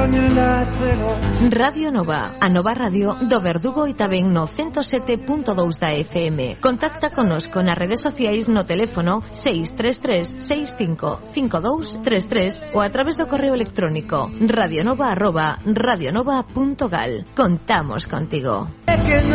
Radio Nova, a Nova Radio do Verdugo e tamén no 107.2 da FM. Contacta connosco nas redes sociais no teléfono 633 65 5233 ou a través do correo electrónico radionova@radionova.gal. Contamos contigo.